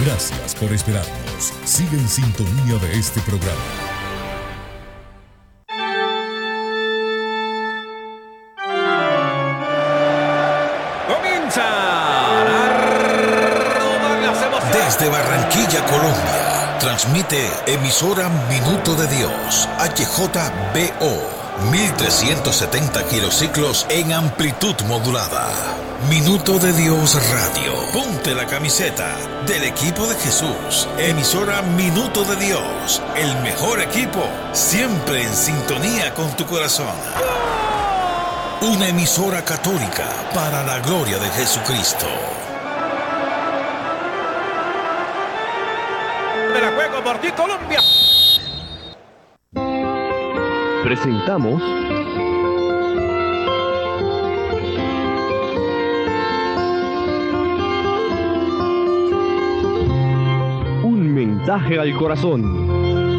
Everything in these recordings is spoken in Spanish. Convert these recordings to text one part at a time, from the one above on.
Gracias por esperarnos. Sigue en sintonía de este programa. Comienza a rodar las emociones. Desde Barranquilla, Colombia, transmite emisora Minuto de Dios, HJBO, 1370 kilociclos en amplitud modulada. Minuto de Dios Radio. Ponte la camiseta del equipo de Jesús. Emisora Minuto de Dios, el mejor equipo, siempre en sintonía con tu corazón. Una emisora católica para la gloria de Jesucristo. De la juego por ti, Colombia. Presentamos Un mensaje al corazón.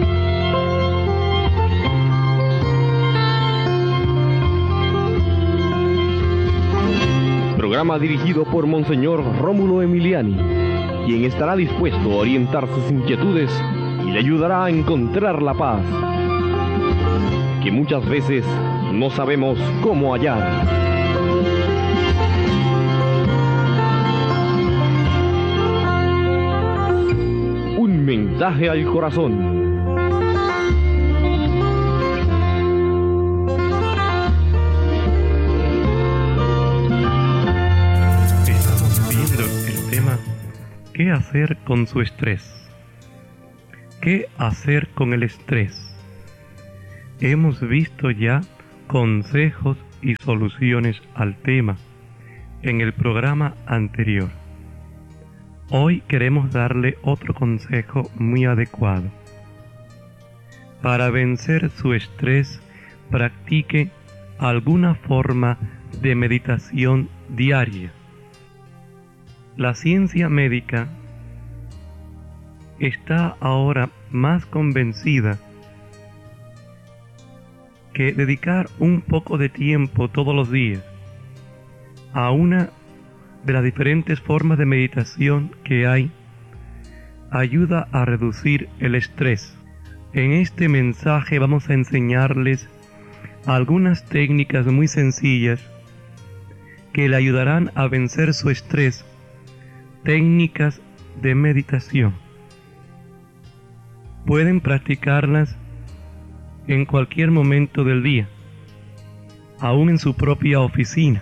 Programa dirigido por Monseñor Rómulo Emiliani, quien estará dispuesto a orientar sus inquietudes y le ayudará a encontrar la paz que muchas veces no sabemos cómo hallar. Un mensaje al corazón. Estamos viendo el tema ¿qué hacer con su estrés? ¿Qué hacer con el estrés? Hemos visto ya consejos y soluciones al tema en el programa anterior. Hoy queremos darle otro consejo muy adecuado. Para vencer su estrés, practique alguna forma de meditación diaria. La ciencia médica está ahora más convencida que dedicar un poco de tiempo todos los días a una de las diferentes formas de meditación que hay ayuda a reducir el estrés. En este mensaje vamos a enseñarles algunas técnicas muy sencillas que le ayudarán a vencer su estrés, técnicas de meditación. Pueden practicarlas en cualquier momento del día, aún en su propia oficina,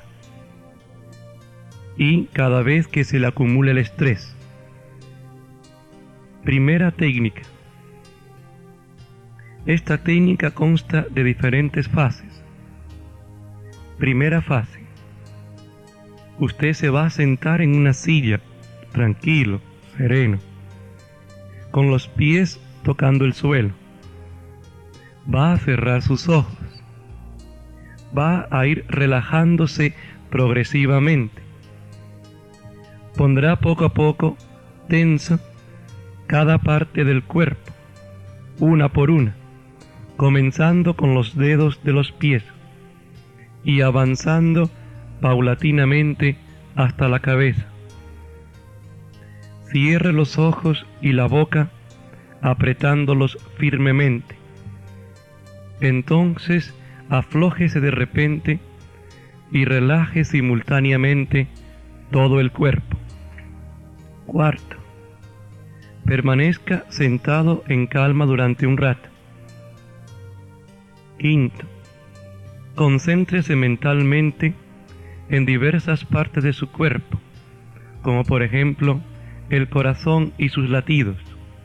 y cada vez que se le acumule el estrés. Primera técnica. Esta técnica consta de diferentes fases. Primera fase. Usted se va a sentar en una silla, tranquilo, sereno, con los pies tocando el suelo. Va a cerrar sus ojos. Va a ir relajándose progresivamente. Pondrá poco a poco tenso cada parte del cuerpo, una por una, comenzando con los dedos de los pies y avanzando paulatinamente hasta la cabeza. Cierre los ojos y la boca apretándolos firmemente. Entonces aflójese de repente y relaje simultáneamente todo el cuerpo. Cuarto, permanezca sentado en calma durante un rato. Quinto, concéntrese mentalmente en diversas partes de su cuerpo, como por ejemplo el corazón y sus latidos.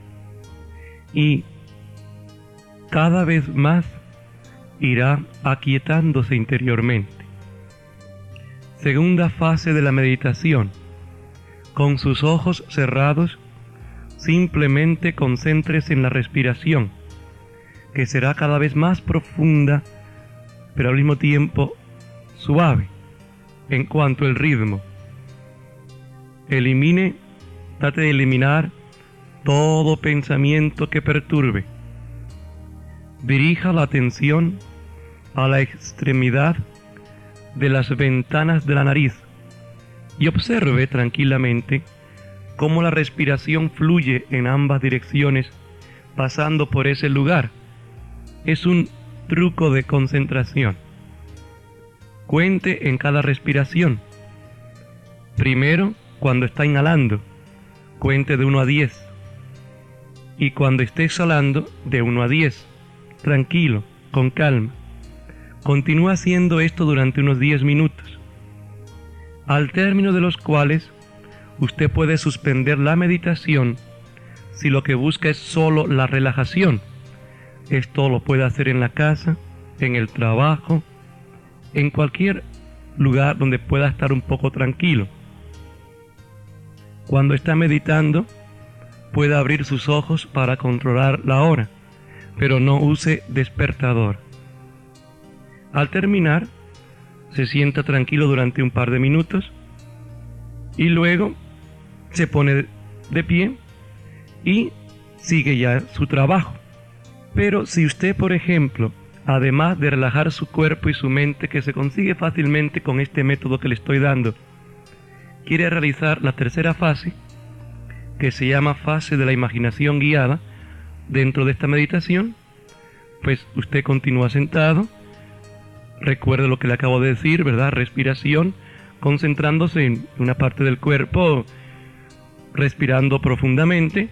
Y cada vez más irá aquietándose interiormente. Segunda fase de la meditación. Con sus ojos cerrados, simplemente concéntrese en la respiración, que será cada vez más profunda, pero al mismo tiempo suave en cuanto al ritmo. Trate de eliminar todo pensamiento que perturbe. Dirija la atención a la extremidad de las ventanas de la nariz y observe tranquilamente cómo la respiración fluye en ambas direcciones pasando por ese lugar. Es un truco de concentración. Cuente en cada respiración. Primero, cuando está inhalando, cuente de 1 a 10. Y cuando esté exhalando, de 1 a 10. Tranquilo, con calma. Continúa haciendo esto durante unos 10 minutos, al término de los cuales usted puede suspender la meditación si lo que busca es solo la relajación. Esto lo puede hacer en la casa, en el trabajo, en cualquier lugar donde pueda estar un poco tranquilo. Cuando está meditando, puede abrir sus ojos para controlar la hora, pero no use despertador. Al terminar, se sienta tranquilo durante un par de minutos y luego se pone de pie y sigue ya su trabajo. Pero si usted, por ejemplo, además de relajar su cuerpo y su mente, que se consigue fácilmente con este método que le estoy dando, quiere realizar la tercera fase, que se llama fase de la imaginación guiada, dentro de esta meditación, pues usted continúa sentado, recuerde lo que le acabo de decir, ¿verdad? Respiración, concentrándose en una parte del cuerpo, respirando profundamente.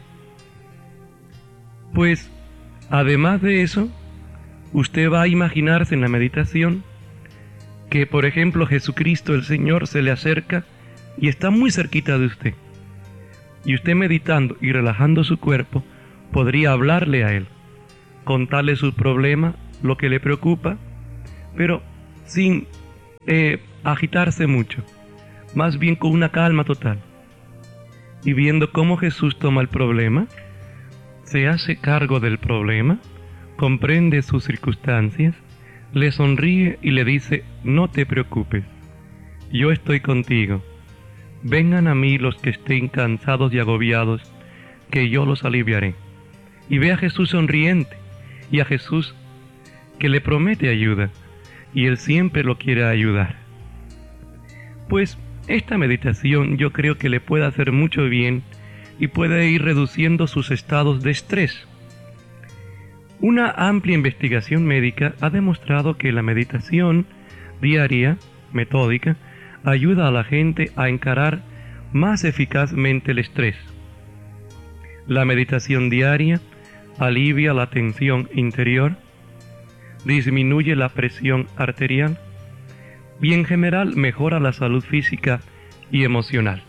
Pues, además de eso, usted va a imaginarse en la meditación que, por ejemplo, Jesucristo, el Señor, se le acerca y está muy cerquita de usted. Y usted, meditando y relajando su cuerpo, podría hablarle a Él, contarle su problema, lo que le preocupa, pero sin agitarse mucho, más bien con una calma total. Y viendo cómo Jesús toma el problema, se hace cargo del problema, comprende sus circunstancias, le sonríe y le dice: no te preocupes, yo estoy contigo. Vengan a mí los que estén cansados y agobiados, que yo los aliviaré. Y ve a Jesús sonriente, y a Jesús que le promete ayuda, y Él siempre lo quiere ayudar. Pues esta meditación yo creo que le puede hacer mucho bien y puede ir reduciendo sus estados de estrés. Una amplia investigación médica ha demostrado que la meditación diaria, metódica, ayuda a la gente a encarar más eficazmente el estrés. La meditación diaria alivia la tensión interior, disminuye la presión arterial y en general mejora la salud física y emocional.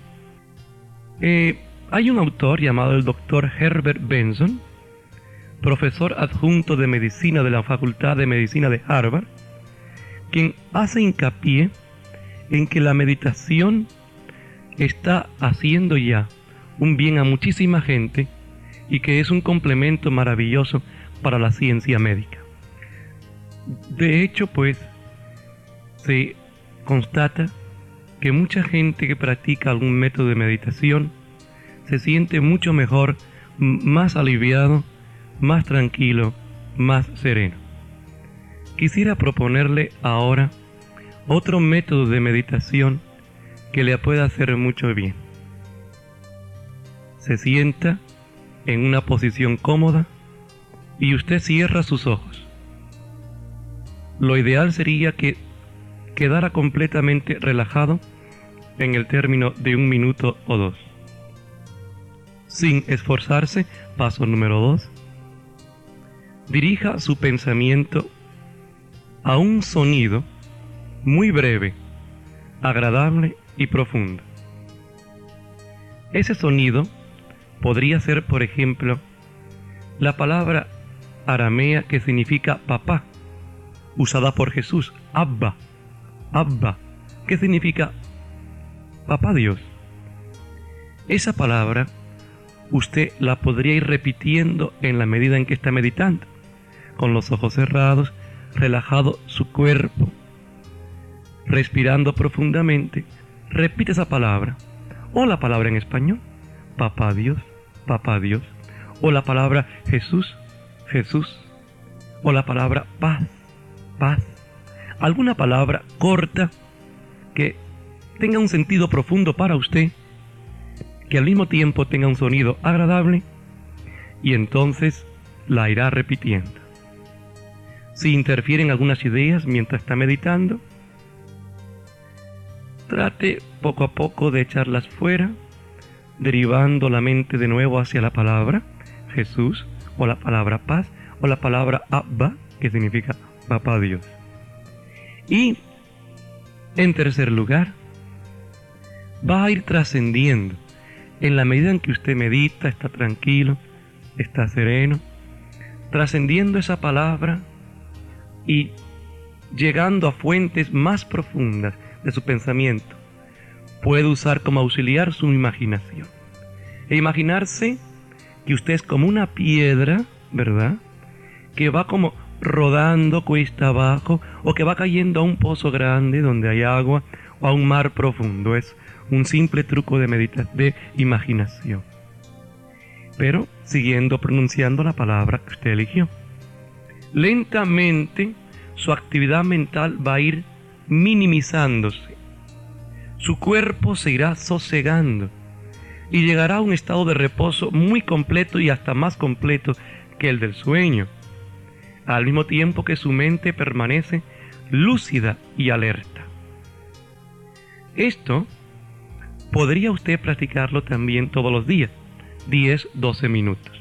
Hay un autor llamado el Dr. Herbert Benson, profesor adjunto de medicina de la Facultad de Medicina de Harvard, quien hace hincapié en que la meditación está haciendo ya un bien a muchísima gente y que es un complemento maravilloso para la ciencia médica. De hecho, pues, se constata que mucha gente que practica algún método de meditación se siente mucho mejor, más aliviado, más tranquilo, más sereno. Quisiera proponerle ahora otro método de meditación que le pueda hacer mucho bien. Se sienta en una posición cómoda y usted cierra sus ojos. Lo ideal sería que quedara completamente relajado en el término de 1 minuto o 2. Sin esforzarse, paso número 2. Dirija su pensamiento a un sonido muy breve, agradable y profundo. Ese sonido podría ser, por ejemplo, la palabra aramea que significa papá, usada por Jesús, Abba, Abba, que significa papá Dios. Esa palabra usted la podría ir repitiendo en la medida en que está meditando, con los ojos cerrados, relajado su cuerpo, respirando profundamente. Repite esa palabra, o la palabra en español, papá Dios, o la palabra Jesús, Jesús, o la palabra paz, paz. Alguna palabra corta que tenga un sentido profundo para usted, que al mismo tiempo tenga un sonido agradable y entonces la irá repitiendo. Si interfieren algunas ideas mientras está meditando, trate poco a poco de echarlas fuera, derivando la mente de nuevo hacia la palabra Jesús, o la palabra paz, o la palabra Abba, que significa Papá Dios. Y, en tercer lugar, va a ir trascendiendo. En la medida en que usted medita, está tranquilo, está sereno, trascendiendo esa palabra y llegando a fuentes más profundas de su pensamiento. Puede usar como auxiliar su imaginación. E imaginarse que usted es como una piedra, ¿verdad?, que va como rodando cuesta abajo, o que va cayendo a un pozo grande donde hay agua, o a un mar profundo. Es un simple truco de imaginación, pero siguiendo pronunciando la palabra que usted eligió. Lentamente su actividad mental va a ir minimizándose, su cuerpo se irá sosegando y llegará a un estado de reposo muy completo y hasta más completo que el del sueño, al mismo tiempo que su mente permanece lúcida y alerta. Esto podría usted practicarlo también todos los días, 10-12 minutos.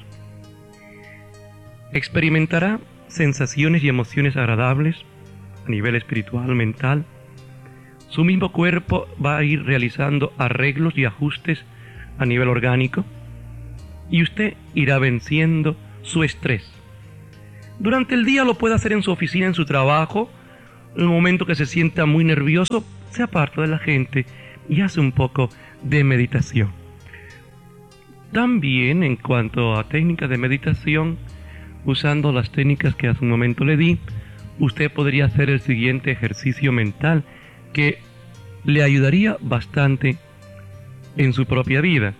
Experimentará sensaciones y emociones agradables a nivel espiritual, mental. Su mismo cuerpo va a ir realizando arreglos y ajustes a nivel orgánico, y usted irá venciendo su estrés. Durante el día lo puede hacer en su oficina, en su trabajo. En un momento que se sienta muy nervioso, se aparta de la gente y hace un poco de meditación. También, en cuanto a técnicas de meditación, usando las técnicas que hace un momento le di, usted podría hacer el siguiente ejercicio mental que le ayudaría bastante en su propia vida.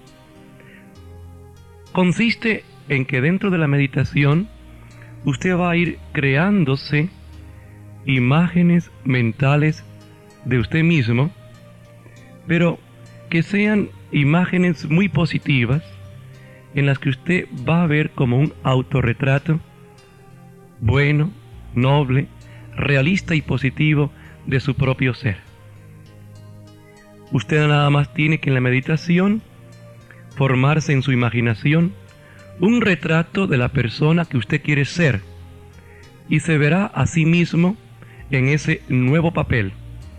Consiste en que dentro de la meditación usted va a ir creándose imágenes mentales de usted mismo, pero que sean imágenes muy positivas, en las que usted va a ver como un autorretrato bueno, noble, realista y positivo de su propio ser. Usted nada más tiene que en la meditación formarse en su imaginación un retrato de la persona que usted quiere ser, y se verá a sí mismo en ese nuevo papel.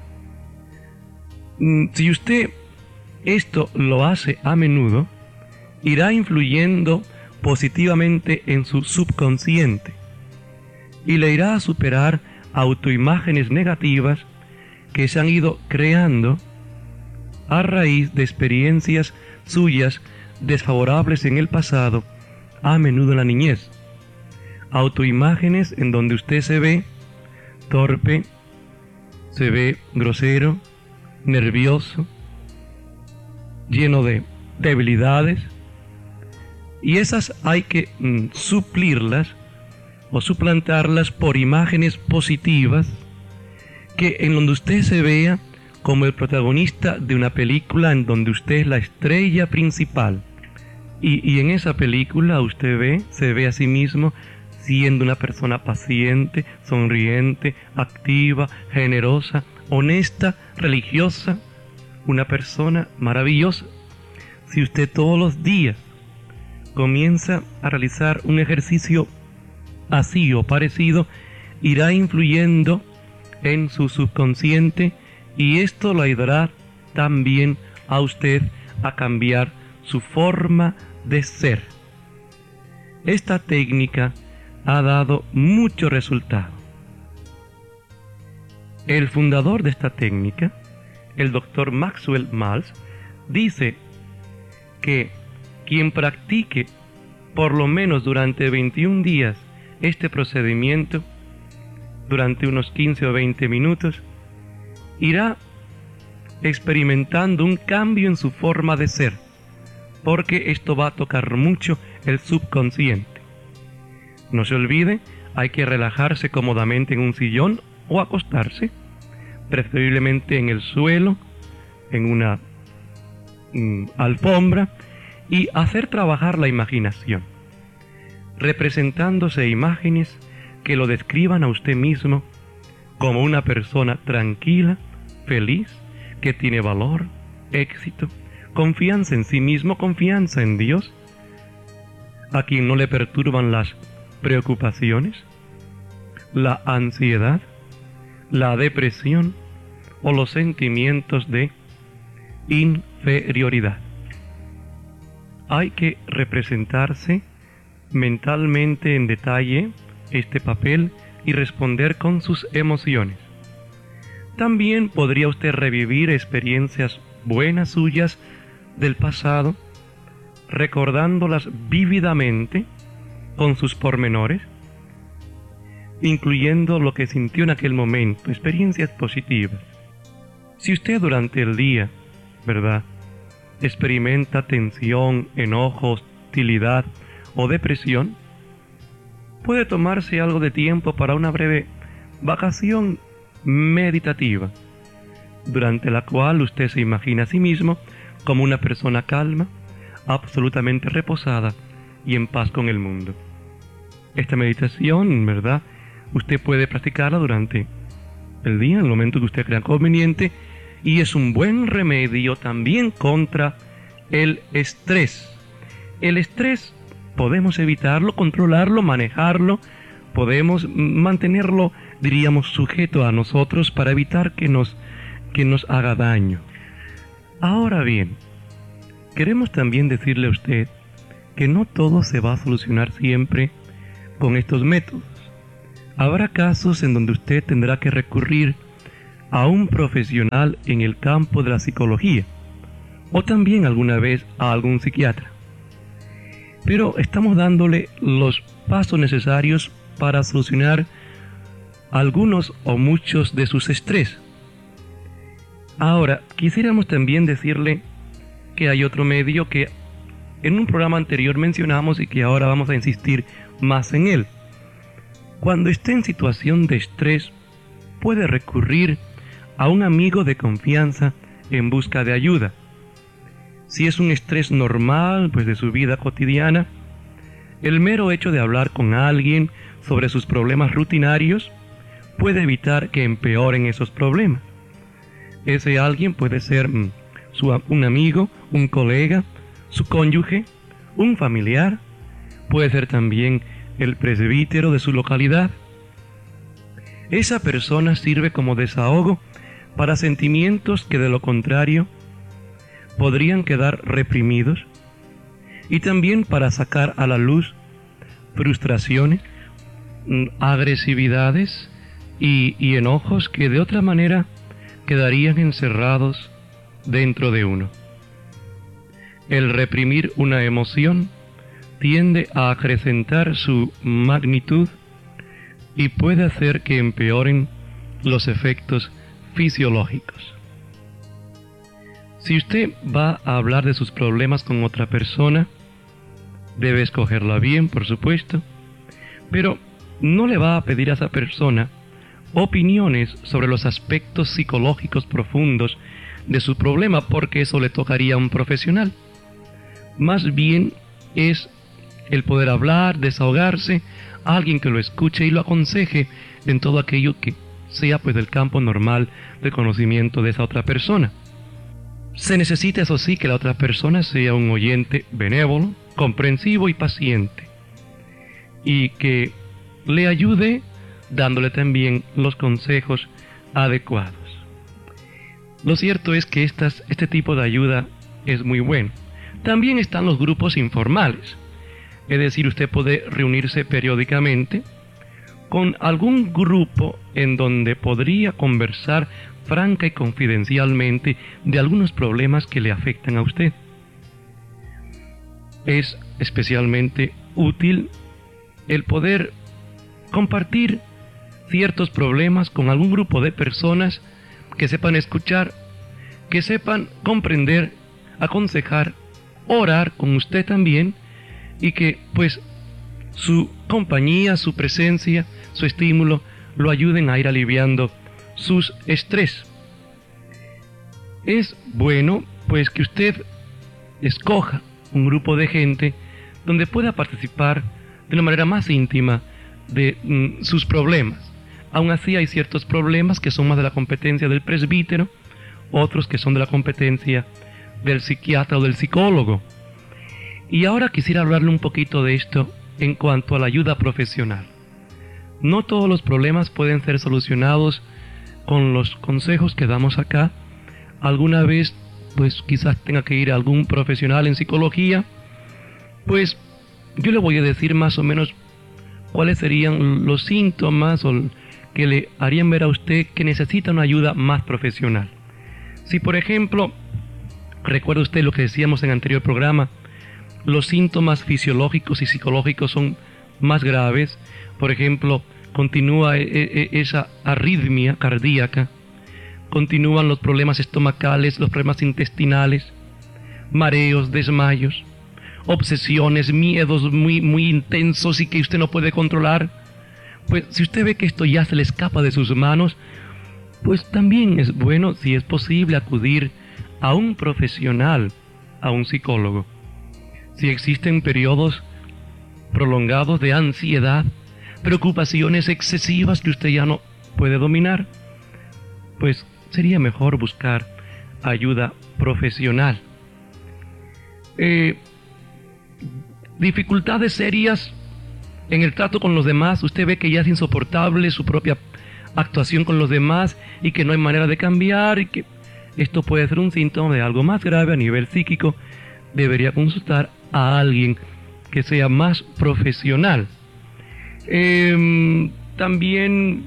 Si usted esto lo hace a menudo, irá influyendo positivamente en su subconsciente y le irá a superar autoimágenes negativas que se han ido creando a raíz de experiencias suyas desfavorables en el pasado, a menudo en la niñez. Autoimágenes en donde usted se ve torpe, se ve grosero, nervioso, lleno de debilidades, y esas hay que suplirlas o suplantarlas por imágenes positivas, que en donde usted se vea como el protagonista de una película en donde usted es la estrella principal, y en esa película usted se ve a sí mismo siendo una persona paciente, sonriente, activa, generosa, honesta, religiosa, una persona maravillosa. Si usted todos los días comienza a realizar un ejercicio así o parecido, irá influyendo en su subconsciente, y esto lo ayudará también a usted a cambiar su forma de ser. Esta técnica ha dado mucho resultado. El fundador de esta técnica, el Dr. Maxwell Maltz, dice que quien practique por lo menos durante 21 días este procedimiento, durante unos 15 o 20 minutos, irá experimentando un cambio en su forma de ser, porque esto va a tocar mucho el subconsciente. No se olvide, hay que relajarse cómodamente en un sillón o acostarse, preferiblemente en el suelo, en una alfombra, y hacer trabajar la imaginación, representándose imágenes que lo describan a usted mismo como una persona tranquila, feliz, que tiene valor, éxito, confianza en sí mismo, confianza en Dios, a quien no le perturban las preocupaciones, la ansiedad, la depresión o los sentimientos de inferioridad. Hay que representarse mentalmente en detalle este papel y responder con sus emociones. También podría usted revivir experiencias buenas suyas del pasado, recordándolas vívidamente con sus pormenores, incluyendo lo que sintió en aquel momento, experiencias positivas. Si usted durante el día, ¿verdad?, experimenta tensión, enojo, hostilidad o depresión, puede tomarse algo de tiempo para una breve vacación meditativa, durante la cual usted se imagina a sí mismo como una persona calma, absolutamente reposada y en paz con el mundo. Esta meditación, ¿verdad?, usted puede practicarla durante el día, en el momento que usted crea conveniente, y es un buen remedio también contra el estrés. El estrés podemos evitarlo, controlarlo, manejarlo, podemos mantenerlo, diríamos, sujeto a nosotros para evitar que nos haga daño. Ahora bien, queremos también decirle a usted que no todo se va a solucionar siempre con estos métodos. Habrá casos en donde usted tendrá que recurrir a un profesional en el campo de la psicología, o también alguna vez a algún psiquiatra. Pero estamos dándole los pasos necesarios para solucionar algunos o muchos de sus estrés. Ahora, quisiéramos también decirle que hay otro medio que en un programa anterior mencionamos y que ahora vamos a insistir más en él. Cuando esté en situación de estrés, puede recurrir a un amigo de confianza en busca de ayuda. Si es un estrés normal, pues de su vida cotidiana, el mero hecho de hablar con alguien sobre sus problemas rutinarios puede evitar que empeoren esos problemas. Ese alguien puede ser un amigo, un colega, su cónyuge, un familiar, puede ser también el presbítero de su localidad. Esa persona sirve como desahogo para sentimientos que de lo contrario podrían quedar reprimidos, y también para sacar a la luz frustraciones, agresividades y enojos que de otra manera quedarían encerrados dentro de uno. El reprimir una emoción tiende a acrecentar su magnitud y puede hacer que empeoren los efectos fisiológicos. Si usted va a hablar de sus problemas con otra persona, debe escogerla bien, por supuesto, pero no le va a pedir a esa persona opiniones sobre los aspectos psicológicos profundos de su problema, porque eso le tocaría a un profesional. Más bien es el poder hablar, desahogarse, a alguien que lo escuche y lo aconseje en todo aquello que sea pues del campo normal de conocimiento de esa otra persona. Se necesita, eso sí, que la otra persona sea un oyente benévolo, comprensivo y paciente, y que le ayude dándole también los consejos adecuados. Lo cierto es que este tipo de ayuda es muy bueno. También están los grupos informales, es decir, usted puede reunirse periódicamente con algún grupo en donde podría conversar franca y confidencialmente de algunos problemas que le afectan a usted. Es especialmente útil el poder compartir ciertos problemas con algún grupo de personas que sepan escuchar, que sepan comprender, aconsejar, orar con usted también, y que pues su compañía, su presencia, su estímulo lo ayuden a ir aliviando sus estrés. Es bueno pues que usted escoja un grupo de gente donde pueda participar de una manera más íntima de sus problemas. Aún así hay ciertos problemas que son más de la competencia del presbítero, otros que son de la competencia del psiquiatra o del psicólogo. Y ahora quisiera hablarle un poquito de esto en cuanto a la ayuda profesional. No todos los problemas pueden ser solucionados con los consejos que damos acá. Alguna vez, pues quizás tenga que ir a algún profesional en psicología. Pues yo le voy a decir más o menos cuáles serían los síntomas o que le harían ver a usted que necesita una ayuda más profesional. Si por ejemplo, recuerda usted lo que decíamos en el anterior programa, los síntomas fisiológicos y psicológicos son más graves. Por ejemplo, continúa esa arritmia cardíaca, continúan los problemas estomacales, los problemas intestinales, mareos, desmayos, obsesiones, miedos muy intensos y que usted no puede controlar. Pues si usted ve que esto ya se le escapa de sus manos, pues también es bueno, si es posible, acudir a un profesional, a un psicólogo. Si existen periodos prolongados de ansiedad, preocupaciones excesivas que usted ya no puede dominar, pues sería mejor buscar ayuda profesional. Dificultades serias en el trato con los demás. Usted ve que ya es insoportable su propia actuación con los demás y que no hay manera de cambiar y que esto puede ser un síntoma de algo más grave a nivel psíquico. Debería consultar a alguien que sea más profesional. También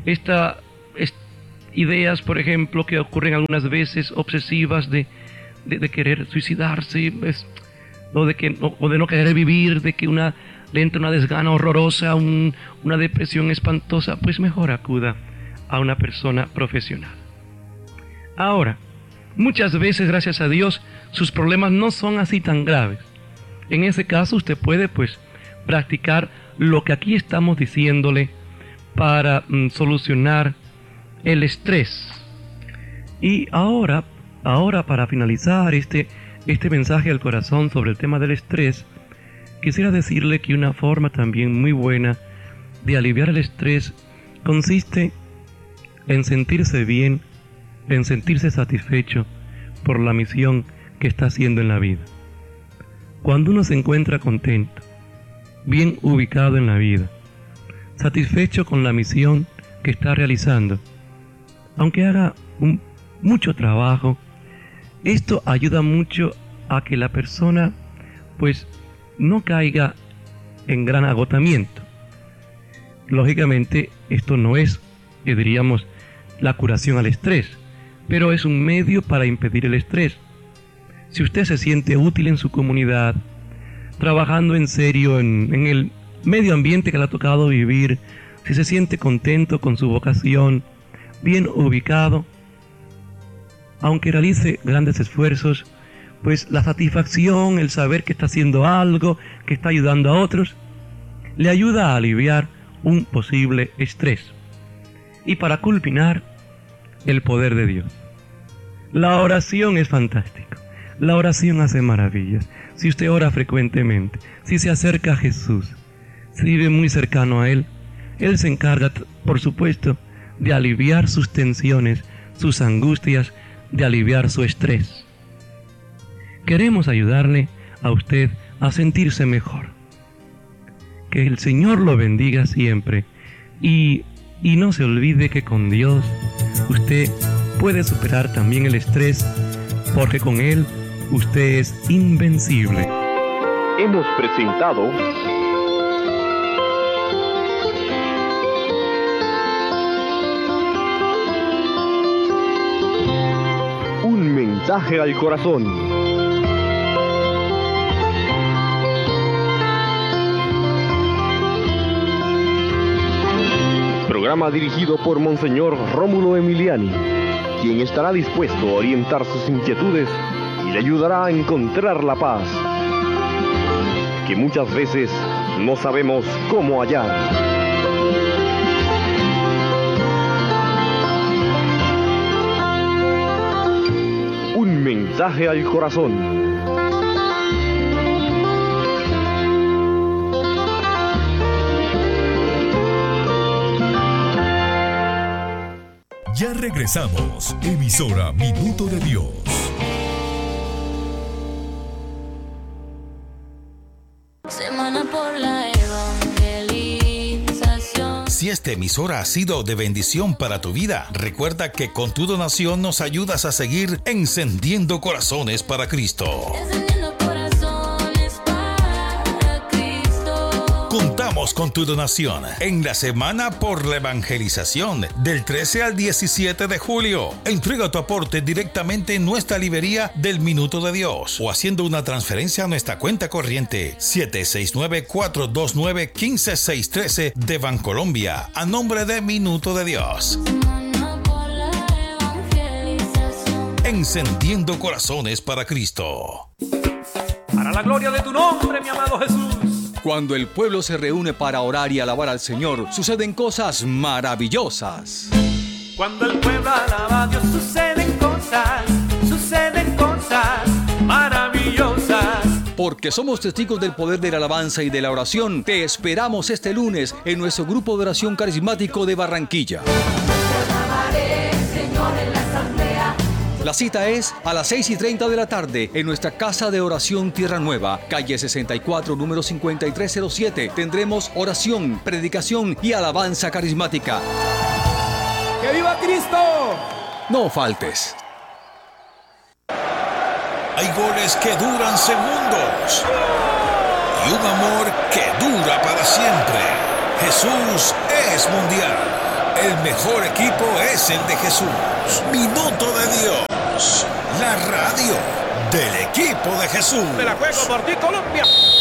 ideas, por ejemplo, que ocurren algunas veces obsesivas de querer suicidarse, o de no querer vivir, de que le entra una desgana horrorosa, una depresión espantosa, pues mejor acuda a una persona profesional. Ahora, muchas veces, gracias a Dios, sus problemas no son así tan graves. En ese caso usted puede pues practicar lo que aquí estamos diciéndole para solucionar el estrés. Y ahora para finalizar este mensaje al corazón sobre el tema del estrés, quisiera decirle que una forma también muy buena de aliviar el estrés consiste en sentirse bien, en sentirse satisfecho por la misión que está haciendo en la vida. Cuando uno se encuentra contento, bien ubicado en la vida, satisfecho con la misión que está realizando, aunque haga mucho trabajo, esto ayuda mucho a que la persona pues no caiga en gran agotamiento. Lógicamente esto no es, diríamos, la curación al estrés, pero es un medio para impedir el estrés. Si usted se siente útil en su comunidad, trabajando en serio en el medio ambiente que le ha tocado vivir, si se siente contento con su vocación, bien ubicado, aunque realice grandes esfuerzos, pues la satisfacción, el saber que está haciendo algo, que está ayudando a otros, le ayuda a aliviar un posible estrés. Y para culminar, el poder de Dios. La oración es fantástica. La oración hace maravillas. Si usted ora frecuentemente, si se acerca a Jesús, si vive muy cercano a Él, Él se encarga, por supuesto, de aliviar sus tensiones, sus angustias, de aliviar su estrés. Queremos ayudarle a usted a sentirse mejor. Que el Señor lo bendiga siempre y no se olvide que con Dios usted puede superar también el estrés, porque con Él usted es invencible. Hemos presentado Un mensaje al corazón. Programa dirigido por Monseñor Rómulo Emiliani, quien estará dispuesto a orientar sus inquietudes y le ayudará a encontrar la paz, que muchas veces no sabemos cómo hallar. Un mensaje al corazón. Regresamos. Emisora Minuto de Dios. Semana por la evangelización. Si esta emisora ha sido de bendición para tu vida, recuerda que con tu donación nos ayudas a seguir encendiendo corazones para Cristo. Encendiendo corazones para Cristo. Contamos con tu donación en la Semana por la Evangelización del 13 al 17 de julio. Entrega tu aporte directamente en nuestra librería del Minuto de Dios o haciendo una transferencia a nuestra cuenta corriente 769-429-15613 de Bancolombia a nombre de Minuto de Dios. Semana por la evangelización. Encendiendo corazones para Cristo. Para la gloria de tu nombre, mi amado Jesús. Cuando el pueblo se reúne para orar y alabar al Señor, suceden cosas maravillosas. Cuando el pueblo alaba a Dios, suceden cosas maravillosas. Porque somos testigos del poder de la alabanza y de la oración, te esperamos este lunes en nuestro grupo de oración carismático de Barranquilla. La cita es a las 6:30 de la tarde en nuestra Casa de Oración Tierra Nueva, calle 64, número 5307. Tendremos oración, predicación y alabanza carismática. ¡Que viva Cristo! No faltes. Hay goles que duran segundos y un amor que dura para siempre. Jesús es mundial. El mejor equipo es el de Jesús. Minuto de Dios. La radio del equipo de Jesús. Me la juego por ti, Colombia.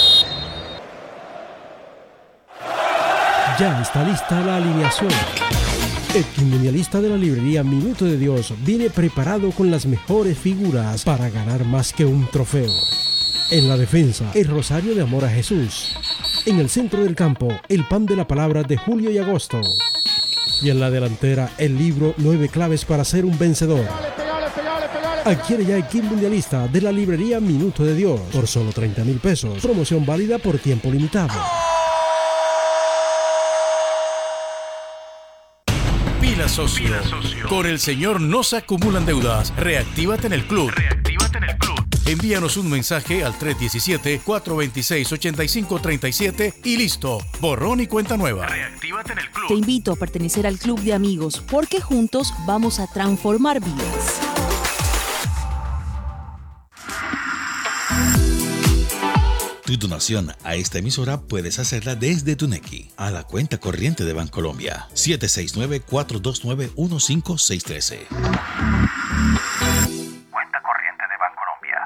Ya está lista la alineación. El mundialista de la librería Minuto de Dios viene preparado con las mejores figuras para ganar más que un trofeo. En la defensa, el Rosario de Amor a Jesús. En el centro del campo, el Pan de la Palabra de Julio y Agosto. Y en la delantera, el libro 9 claves para ser un vencedor. Adquiere ya el kit mundialista de la librería Minuto de Dios por solo 30,000 pesos. Promoción válida por tiempo limitado. Pila socio. Con el Señor no se acumulan deudas. Reactívate en el club. Envíanos un mensaje al 317-426-8537 y listo. Borrón y cuenta nueva. Reactívate en el club. Te invito a pertenecer al club de amigos porque juntos vamos a transformar vidas. Tu donación a esta emisora puedes hacerla desde tu Nequi a la cuenta corriente de Bancolombia 769-429-15613. Cuenta corriente de Bancolombia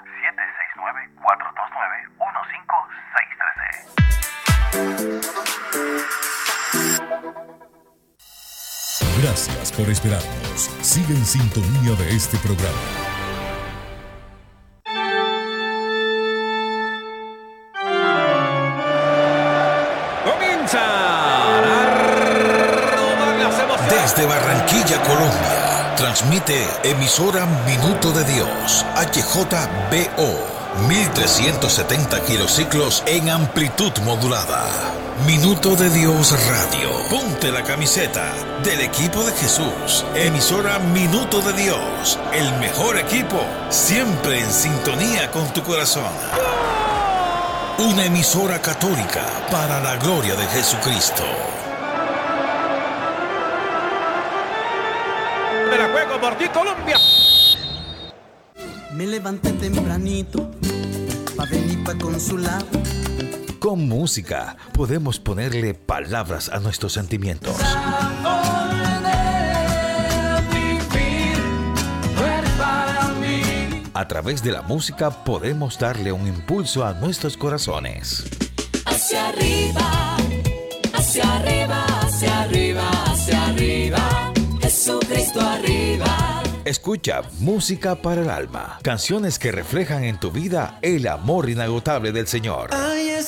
769-429-15613. Gracias por esperarnos. Sigue en sintonía de este programa. Desde Barranquilla, Colombia, transmite emisora Minuto de Dios, HJBO, 1370 kilociclos en amplitud modulada. Minuto de Dios Radio. Ponte la camiseta del equipo de Jesús. Emisora Minuto de Dios, el mejor equipo, siempre en sintonía con tu corazón. Una emisora católica para la gloria de Jesucristo. Me la juego por ti, Colombia. Me levanté tempranito para venir para consular. Con música podemos ponerle palabras a nuestros sentimientos. A través de la música podemos darle un impulso a nuestros corazones. Hacia arriba, hacia arriba, hacia arriba, hacia arriba. Jesucristo arriba. Escucha música para el alma. Canciones que reflejan en tu vida el amor inagotable del Señor. Ay, es